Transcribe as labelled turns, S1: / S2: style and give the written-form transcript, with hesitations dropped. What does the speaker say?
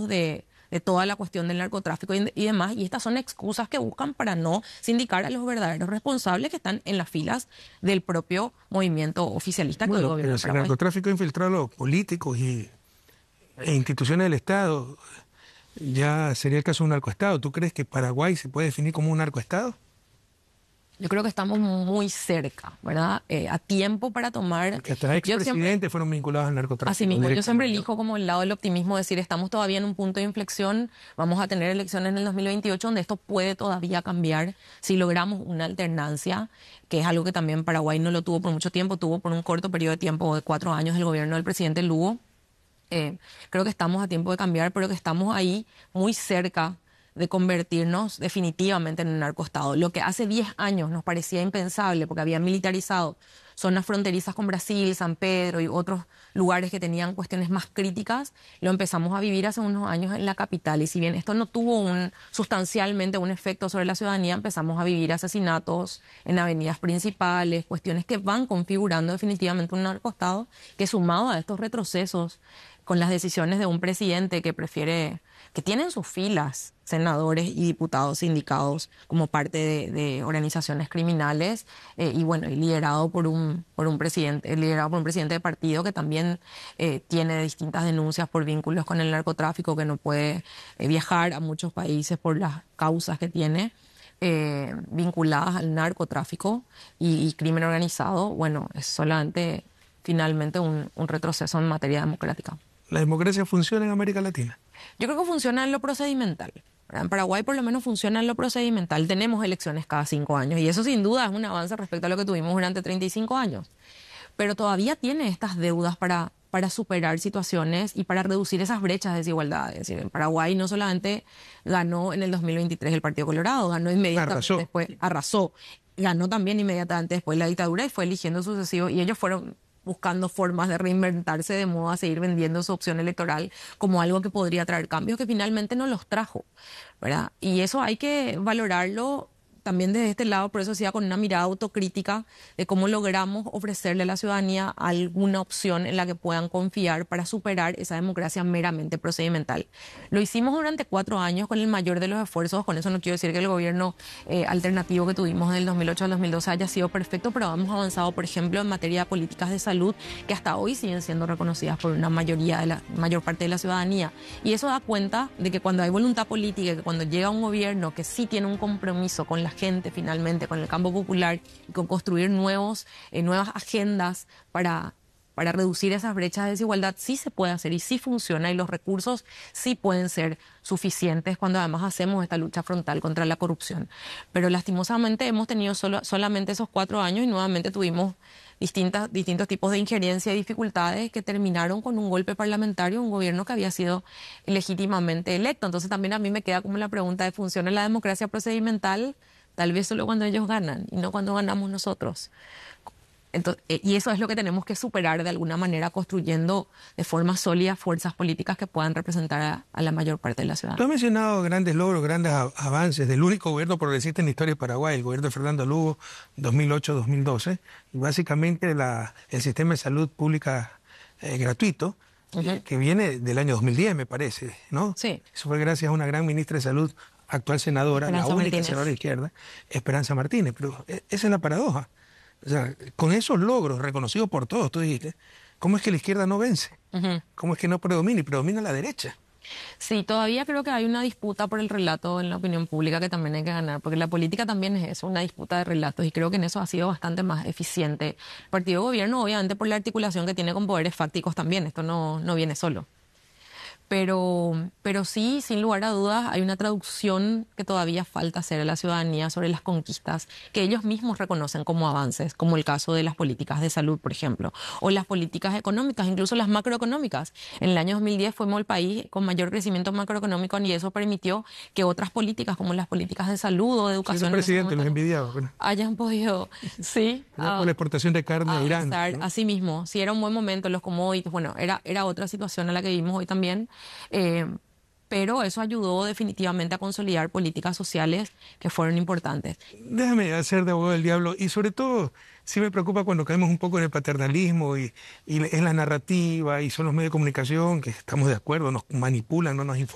S1: datos de toda la cuestión del narcotráfico y demás, y estas son excusas que buscan para no sindicar a los verdaderos responsables que están en las filas del propio movimiento oficialista que hoy
S2: Bueno,
S1: gobierna
S2: pero si el
S1: Paraguay.
S2: narcotráfico ha infiltrado a los políticos e instituciones del Estado, ya sería el caso de un narcoestado. ¿Tú crees que Paraguay se puede definir como un narcoestado?
S1: Yo creo que estamos muy cerca, ¿verdad? A tiempo para tomar...
S2: Porque hasta expresidentes fueron vinculados al narcotráfico.
S1: Así mismo, yo siempre elijo como el lado del optimismo, decir, estamos todavía en un punto de inflexión, vamos a tener elecciones en el 2028 donde esto puede todavía cambiar si logramos una alternancia, que es algo que también Paraguay no lo tuvo por mucho tiempo, tuvo por un corto periodo de tiempo de 4 años el gobierno del presidente Lugo. Creo que estamos a tiempo de cambiar, pero que estamos ahí muy cerca de convertirnos definitivamente en un narcoestado. Lo que hace 10 años nos parecía impensable porque habían militarizado zonas fronterizas con Brasil, San Pedro y otros lugares que tenían cuestiones más críticas, lo empezamos a vivir hace unos años en la capital. Y si bien esto no tuvo sustancialmente un efecto sobre la ciudadanía, empezamos a vivir asesinatos en avenidas principales, cuestiones que van configurando definitivamente un narcoestado que, sumado a estos retrocesos con las decisiones de un presidente que tiene en sus filas senadores y diputados sindicados como parte de organizaciones criminales, y liderado por un presidente de partido que también tiene distintas denuncias por vínculos con el narcotráfico, que no puede viajar a muchos países por las causas que tiene vinculadas al narcotráfico y crimen organizado. Bueno, es solamente finalmente un retroceso en materia democrática.
S2: ¿La democracia funciona en América Latina?
S1: Yo creo que funciona en lo procedimental. En Paraguay por lo menos funciona en lo procedimental. Tenemos elecciones cada 5 años y eso sin duda es un avance respecto a lo que tuvimos durante 35 años. Pero todavía tiene estas deudas para superar situaciones y para reducir esas brechas de desigualdad. Es decir, en Paraguay no solamente ganó en el 2023 el Partido Colorado, ganó inmediatamente después, arrasó, ganó también inmediatamente después la dictadura y fue eligiendo sucesivos, y ellos fueron buscando formas de reinventarse de modo a seguir vendiendo su opción electoral como algo que podría traer cambios que finalmente no los trajo, ¿verdad? Y eso hay que valorarlo también desde este lado, por eso decía, con una mirada autocrítica de cómo logramos ofrecerle a la ciudadanía alguna opción en la que puedan confiar para superar esa democracia meramente procedimental. Lo hicimos durante 4 años con el mayor de los esfuerzos. Con eso no quiero decir que el gobierno alternativo que tuvimos del 2008 al 2012 haya sido perfecto, pero hemos avanzado, por ejemplo, en materia de políticas de salud que hasta hoy siguen siendo reconocidas por una mayor parte de la ciudadanía. Y eso da cuenta de que cuando hay voluntad política, que cuando llega un gobierno que sí tiene un compromiso con la gente finalmente, con el campo popular y con construir nuevas agendas para reducir esas brechas de desigualdad, sí se puede hacer y sí funciona, y los recursos sí pueden ser suficientes cuando además hacemos esta lucha frontal contra la corrupción. Pero lastimosamente hemos tenido solamente esos 4 años y nuevamente tuvimos distintos tipos de injerencia y dificultades que terminaron con un golpe parlamentario, un gobierno que había sido legítimamente electo. Entonces también a mí me queda como la pregunta de ¿funciona la democracia procedimental? Tal vez solo cuando ellos ganan y no cuando ganamos nosotros. Entonces, y eso es lo que tenemos que superar de alguna manera, construyendo de forma sólida fuerzas políticas que puedan representar a la mayor parte de la ciudadanía.
S2: Tú has mencionado grandes logros, grandes avances del único gobierno progresista en la historia de Paraguay, el gobierno de Fernando Lugo, 2008-2012. Y básicamente el sistema de salud pública gratuito, que viene del año 2010, me parece, ¿no?
S1: Sí.
S2: Eso fue gracias a una gran ministra de Salud, actual senadora, la única senadora de izquierda, Esperanza Martínez. Pero esa es la paradoja. O sea, con esos logros reconocidos por todos, tú dijiste, ¿cómo es que la izquierda no vence? ¿Cómo es que no predomina y predomina la derecha?
S1: Sí, todavía creo que hay una disputa por el relato en la opinión pública que también hay que ganar, porque la política también es eso, una disputa de relatos, y creo que en eso ha sido bastante más eficiente el partido de gobierno, obviamente por la articulación que tiene con poderes fácticos también. Esto no viene solo. Pero sí, sin lugar a dudas, hay una traducción que todavía falta hacer a la ciudadanía sobre las conquistas que ellos mismos reconocen como avances, como el caso de las políticas de salud, por ejemplo, o las políticas económicas, incluso las macroeconómicas. En el año 2010 fuimos el país con mayor crecimiento macroeconómico y eso permitió que otras políticas, como las políticas de salud o de educación,
S2: el presidente los envidiaba, bueno,
S1: hayan podido, sí,
S2: por la exportación de carne a Irán, ¿no?
S1: Así mismo, sí, era un buen momento, los commodities, bueno, era otra situación a la que vivimos hoy también. Pero eso ayudó definitivamente a consolidar políticas sociales que fueron importantes.
S2: Déjame hacer de abogado del diablo, y sobre todo sí me preocupa cuando caemos un poco en el paternalismo y en la narrativa, y son los medios de comunicación que estamos de acuerdo, nos manipulan, no nos informan.